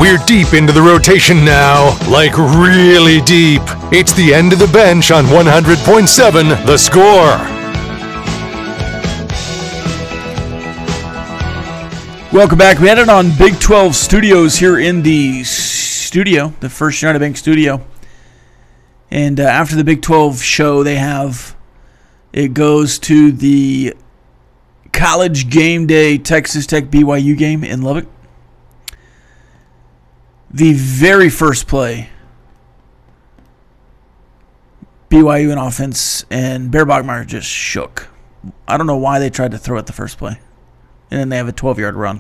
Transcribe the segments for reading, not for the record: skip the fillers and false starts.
We're deep into the rotation now, like really deep. It's the end of the bench on 100.7 The Score. Welcome back. We had it on Big 12 Studios here in the studio, the First United Bank studio. And after the Big 12 show, it goes to the College Game Day Texas Tech BYU game in Lubbock. The very first play, BYU in offense, and Bear Bachmeier just shook. I don't know why they tried to throw it the first play. And then they have a 12-yard run.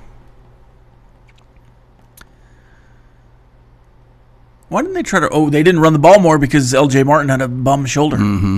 Why didn't they try to... Oh, they didn't run the ball more because L.J. Martin had a bum shoulder. Mm-hmm.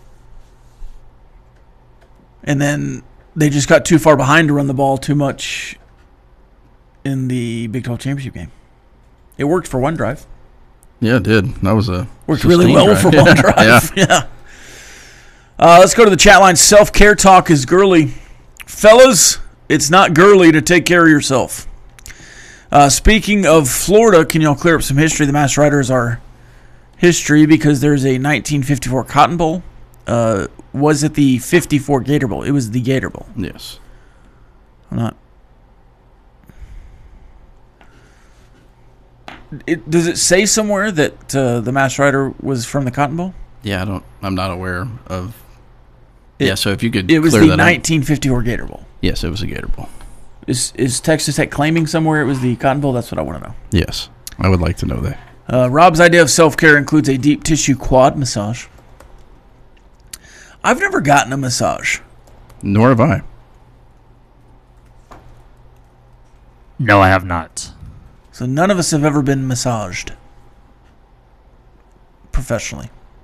And then they just got too far behind to run the ball too much in the Big 12 Championship game. It worked for one drive. Yeah, it did. That was a... Worked really well drive. for one drive. Yeah. Let's go to the chat line. Self-care talk is girly. Fellas, it's not girly to take care of yourself. Speaking of Florida, can y'all clear up some history? The Masked Riders are history because there's a 1954 Cotton Bowl. Was it the 54 Gator Bowl? It was the Gator Bowl. Yes. I'm not... Does it say somewhere that the Masked Rider was from the Cotton Bowl? Yeah, I'm not aware of... so if you could It was clear the that 1954 Gator Bowl. Yes, it was a Gator Bowl. Is Texas Tech claiming somewhere it was the Cotton Bowl? That's what I want to know. Yes, I would like to know that. Rob's idea of self-care includes a deep tissue quad massage. I've never gotten a massage. Nor have I. No, I have not. So none of us have ever been massaged professionally.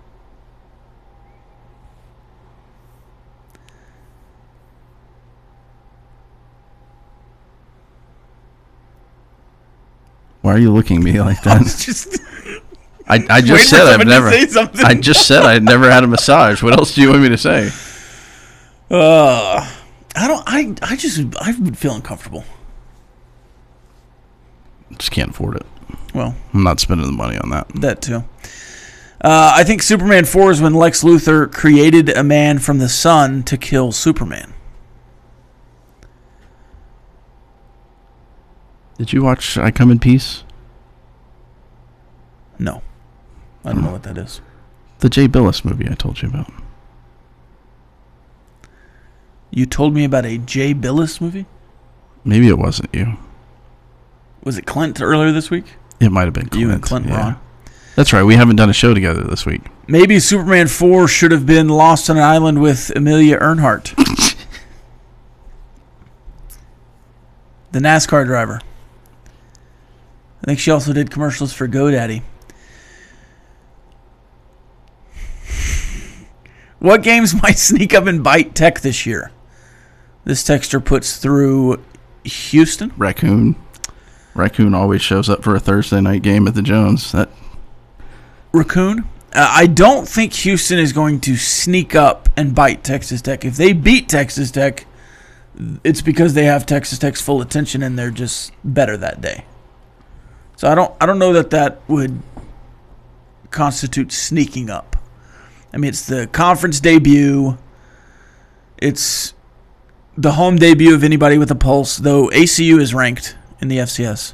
Why are you looking at me like that? I just waiting said for I've someone never. to say something. I just said I never had a massage. What else do you want me to say? I've been feeling comfortable. Just can't afford it. Well, I'm not spending the money on that. that too. I think Superman 4 is when Lex Luthor created a man from the sun to kill Superman. Did you watch I Come in Peace? No. I don't know what that is. The Jay Billis movie I told you about. You told me about a Jay Billis movie? Maybe it wasn't you. Was it Clint earlier this week? It might have been Clint. You and Clint were on. That's right. We haven't done a show together this week. Maybe Superman 4 should have been Lost on an Island with Amelia Earhart. The NASCAR driver. I think she also did commercials for GoDaddy. What games might sneak up and bite Tech this year? This texter puts through Houston. Raccoon always shows up for a Thursday night game at the Jones. Raccoon? I don't think Houston is going to sneak up and bite Texas Tech. If they beat Texas Tech, it's because they have Texas Tech's full attention and they're just better that day. So I don't know that would constitute sneaking up. I mean, it's the conference debut. It's the home debut of anybody with a pulse, though ACU is ranked in the FCS.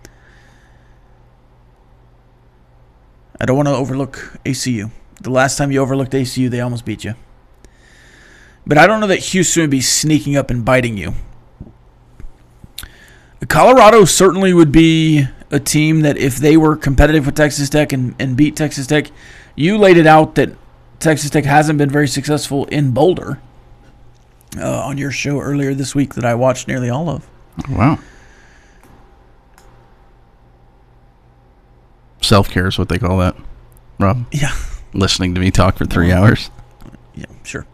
I don't want to overlook ACU. The last time you overlooked ACU, they almost beat you. But I don't know that Houston would be sneaking up and biting you. Colorado certainly would be a team that if they were competitive with Texas Tech and beat Texas Tech, you laid it out that Texas Tech hasn't been very successful in Boulder on your show earlier this week that I watched nearly all of. Wow. Self-care is what they call that, Rob. Yeah. Listening to me talk for 3 hours. Yeah, sure.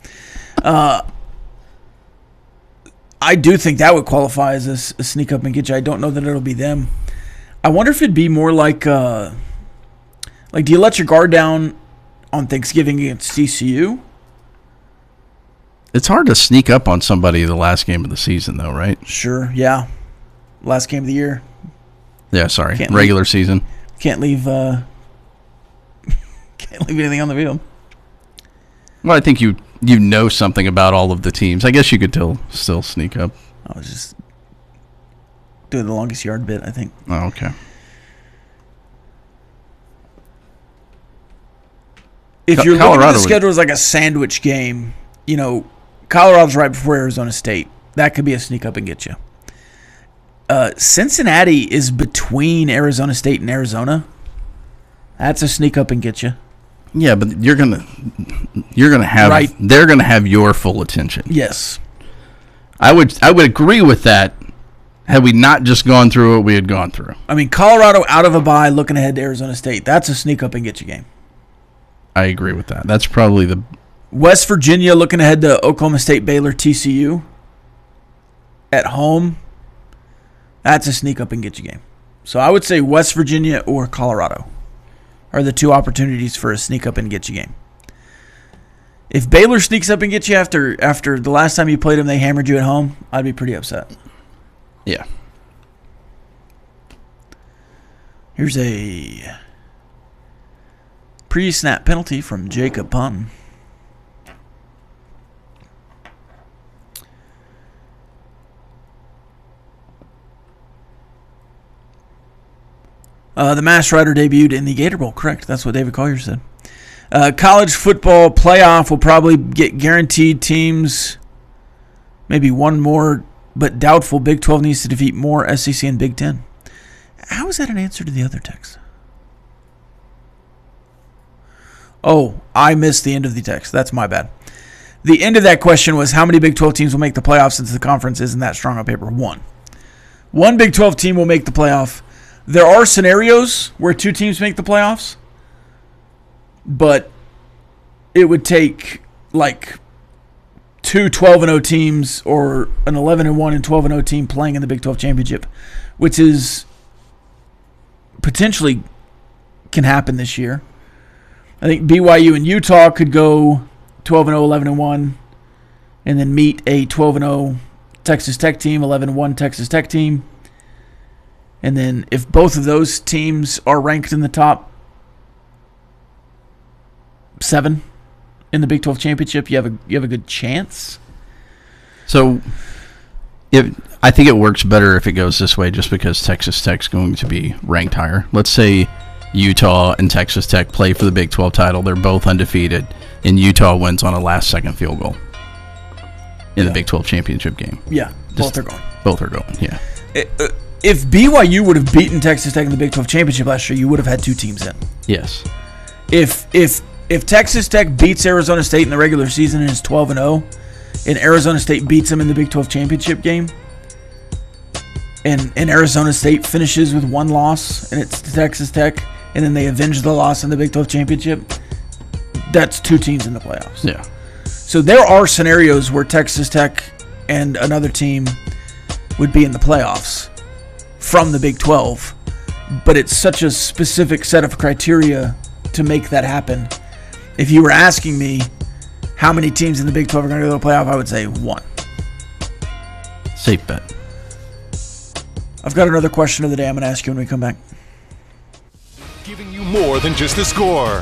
I do think that would qualify as a sneak up and get you. I don't know that it'll be them. I wonder if it'd be more like do you let your guard down on Thanksgiving against TCU? It's hard to sneak up on somebody the last game of the season, though, right? Sure, yeah. Last game of the year. Yeah, sorry. Can't Regular season. Can't leave anything on the field. Well, I think you know something about all of the teams. I guess you could still sneak up. I was just doing the longest yard bit, I think. Oh, okay. If you're looking at Colorado the schedule as like a sandwich game, Colorado's right before Arizona State. That could be a sneak up and get you. Cincinnati is between Arizona State and Arizona. That's a sneak up and get you. Yeah, but you're gonna have Right. They're gonna have your full attention. Yes. I would agree with that. Had we not just gone through what we had gone through. I mean, Colorado out of a bye, looking ahead to Arizona State. That's a sneak up and get you game. I agree with that. That's probably the West Virginia looking ahead to Oklahoma State, Baylor, TCU at home. That's a sneak up and get you game. So I would say West Virginia or Colorado are the two opportunities for a sneak up and get you game. If Baylor sneaks up and gets you after the last time you played them, they hammered you at home, I'd be pretty upset. yeah. Here's a pre-snap penalty from Jacob Ponton. The Mass Rider debuted in the Gator Bowl, correct. That's what David Collier said. College football playoff will probably get guaranteed teams, maybe one more, but doubtful. Big 12 needs to defeat more SEC and Big 10. How is that an answer to the other text? Oh, I missed the end of the text. That's my bad. The end of that question was how many Big 12 teams will make the playoff since the conference isn't that strong on paper? One Big 12 team will make the playoff. There are scenarios where two teams make the playoffs, but it would take like two 12-0 teams or an 11-1 and 12-0 team playing in the Big 12 championship, which is potentially can happen this year. I think BYU and Utah could go 12-0, 11-1, and then meet a 12-0 Texas Tech team, 11-1 Texas Tech team. And then if both of those teams are ranked in the top 7 in the Big 12 championship, you have a good chance. So I think it works better if it goes this way just because Texas Tech's going to be ranked higher. Let's say Utah and Texas Tech play for the Big 12 title. They're both undefeated, and Utah wins on a last-second field goal in the Big 12 championship game. Yeah, both are going. Both are going, yeah. If BYU would have beaten Texas Tech in the Big 12 championship last year, you would have had two teams in. Yes. If Texas Tech beats Arizona State in the regular season and is 12-0, and Arizona State beats them in the Big 12 championship game, and Arizona State finishes with one loss, and it's to Texas Tech, and then they avenge the loss in the Big 12 championship, that's two teams in the playoffs. Yeah. So there are scenarios where Texas Tech and another team would be in the playoffs from the Big 12, but it's such a specific set of criteria to make that happen. If you were asking me how many teams in the Big 12 are going to go to the playoff, I would say one. Safe bet. I've got another question of the day I'm going to ask you when we come back. Giving you more than just the score.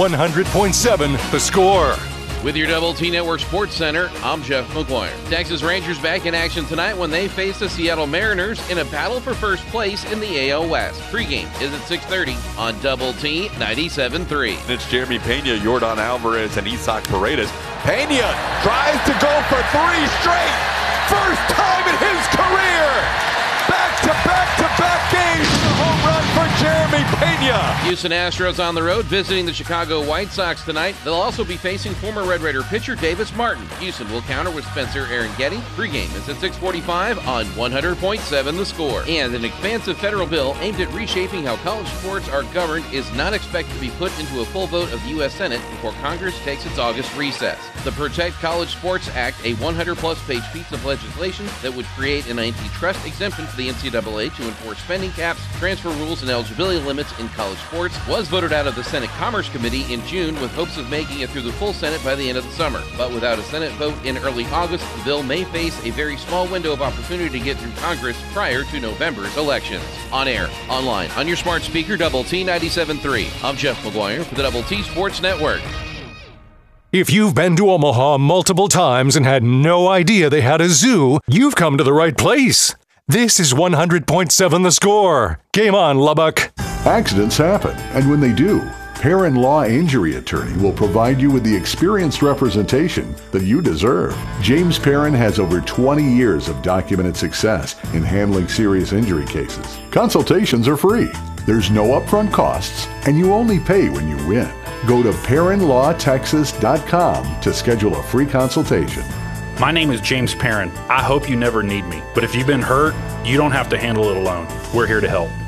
100.7 The Score. With your Double T Network Sports Center, I'm Jeff McGuire. Texas Rangers back in action tonight when they face the Seattle Mariners in a battle for first place in the AL West. Pregame is at 6:30 on Double T 97.3. It's Jeremy Pena, Yordan Alvarez, and Isaac Paredes. Pena tries to go for 3 straight. First time in his career. Back-to-back games. Home run for Jeremy Pena. Houston Astros on the road visiting the Chicago White Sox tonight. They'll also be facing former Red Raider pitcher Davis Martin. Houston will counter with Spencer Aaron-Getty. Pregame is at 6:45 on 100.7 The Score. And an expansive federal bill aimed at reshaping how college sports are governed is not expected to be put into a full vote of the U.S. Senate before Congress takes its August recess. The Protect College Sports Act, a 100-plus page piece of legislation that would create an antitrust exemption for the NCAA to enforce spending caps, transfer rules, and eligibility limits in college sports Sports was voted out of the Senate Commerce Committee in June with hopes of making it through the full Senate by the end of the summer. But without a Senate vote in early August, the bill may face a very small window of opportunity to get through Congress prior to November's elections. On air, online, on your smart speaker, Double T 97.3. I'm Jeff McGuire for the Double T Sports Network. If you've been to Omaha multiple times and had no idea they had a zoo, you've come to the right place. This is 100.7 The Score. Game on, Lubbock. Accidents happen, and when they do, Perrin Law Injury Attorney will provide you with the experienced representation that you deserve. James Perrin has over 20 years of documented success in handling serious injury cases. Consultations are free. There's no upfront costs, and you only pay when you win. Go to PerrinLawTexas.com to schedule a free consultation. My name is James Perrin. I hope you never need me. But if you've been hurt, you don't have to handle it alone. We're here to help.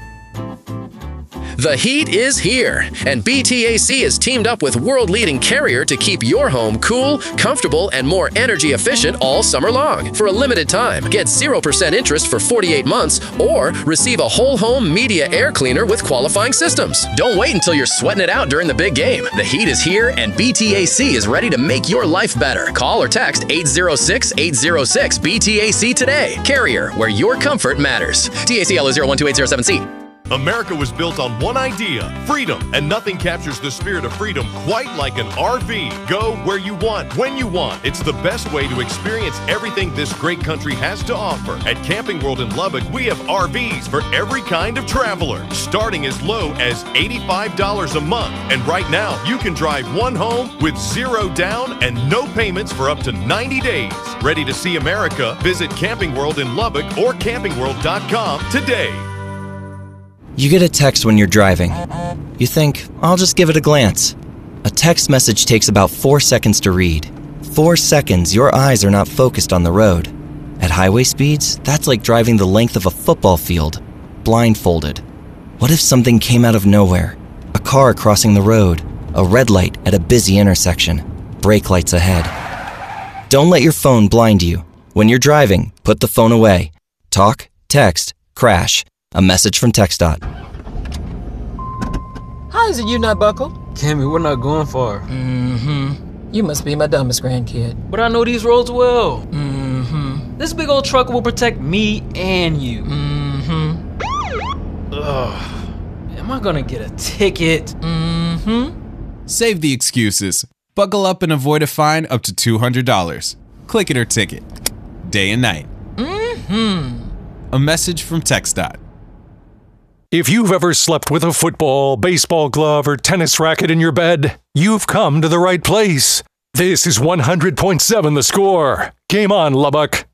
The heat is here, and BTAC is teamed up with world-leading Carrier to keep your home cool, comfortable, and more energy efficient all summer long. For a limited time, get 0% interest for 48 months or receive a whole home media air cleaner with qualifying systems. Don't wait until you're sweating it out during the big game. The heat is here, and BTAC is ready to make your life better. Call or text 806-806-BTAC today. Carrier, where your comfort matters. TACL is 012807C. America was built on one idea, freedom, and nothing captures the spirit of freedom quite like an RV. Go where you want, when you want. It's the best way to experience everything this great country has to offer. At Camping World in Lubbock, we have RVs for every kind of traveler, starting as low as $85 a month. And right now, you can drive one home with zero down and no payments for up to 90 days. Ready to see America? Visit Camping World in Lubbock or campingworld.com today. You get a text when you're driving. You think, I'll just give it a glance. A text message takes about 4 seconds to read. 4 seconds, your eyes are not focused on the road. At highway speeds, that's like driving the length of a football field, blindfolded. What if something came out of nowhere? A car crossing the road, a red light at a busy intersection, brake lights ahead. Don't let your phone blind you. When you're driving, put the phone away. Talk, text, crash. A message from TxDOT. How is it you not buckle? Cammy, we're not going far. You must be my dumbest grandkid. But I know these roads well. This big old truck will protect me and you. Ugh. Am I gonna get a ticket? Save the excuses. Buckle up and avoid a fine up to $200. Click it or ticket. Day and night. A message from TxDOT. If you've ever slept with a football, baseball glove, or tennis racket in your bed, you've come to the right place. This is 100.7 The Score. Game on, Lubbock.